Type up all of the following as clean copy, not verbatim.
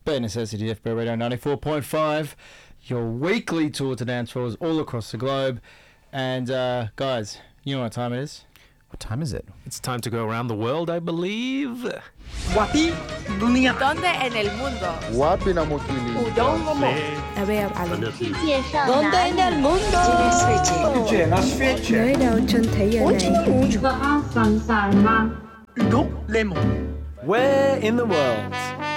Bare Necessity, FB Radio 94.5, your weekly tour to dance floors all across the globe. And guys, you know what time it is? What time is it? It's time to go around the world, I believe. Wapi dunia. ¿Dónde en el mundo? Wapi na mokili. Udongo mo. ¿Dónde en el mundo? Gdzie na świecie? Lemon. Where in the world?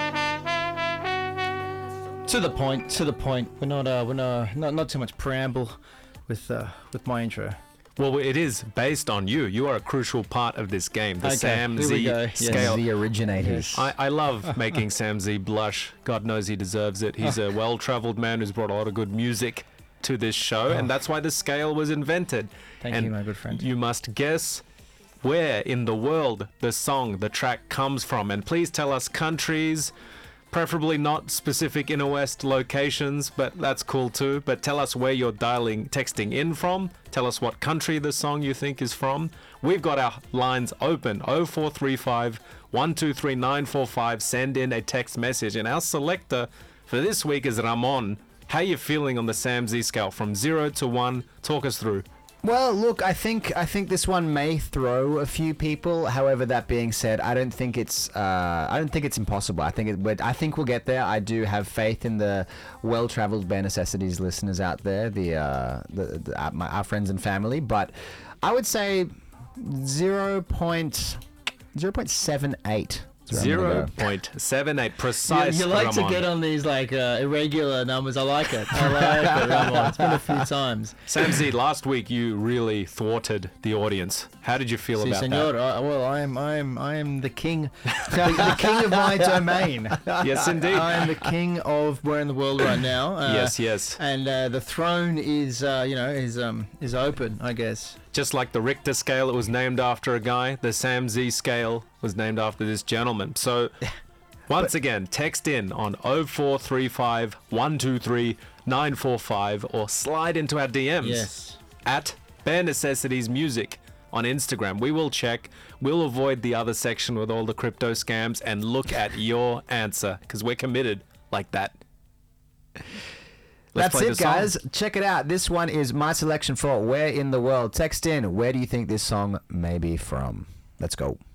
To the point. We're not too much preamble with my intro. Well, it is based on you. You are a crucial part of this game. The Okay, Sam here we Z go. Yes. scale. The originators. I love making Sam Z blush. God knows he deserves it. He's a well-traveled man who's brought a lot of good music to this show, and that's why the scale was invented. Thank you, my good friend. You must guess where in the world the track comes from, and please tell us countries, preferably not specific Inner West locations, but that's cool too. But tell us where you're texting in from. Tell us what country the song you think is from. We've got our lines open, 0435 123 945. Send in a text message. And our selector for this week is Ramon. How are you feeling on the Sam Z scale from 0 to 1? Talk us through. Well, look, I think this one may throw a few people. However, that being said, I don't think it's impossible. I think we'll get there. I do have faith in the well-traveled Bare Necessities listeners out there, our friends and family. But I would say 0.78. 0.78 precise. You like Ramon. to get on these irregular numbers. I like it, Ramon. It's been a few times. Sam Z, last week you really thwarted the audience. How did you feel Si, about senor. I am the king, the king of my domain. that? Yes, indeed. I am the king of where in the world right now. Yes. And the throne is open, I guess. Just like the Richter scale, it was named after a guy. The Sam Z scale was named after this gentleman. So, once again, text in on 0435 123 945 or slide into our DMs Yes. at Bare Necessities Music on Instagram. We will check. We'll avoid the other section with all the crypto scams and look at your answer because we're committed like that. Let's That's play it, the song. guys. Check it out. This one is my selection for Where in the World. Text in. Where do you think this song may be from? Let's go.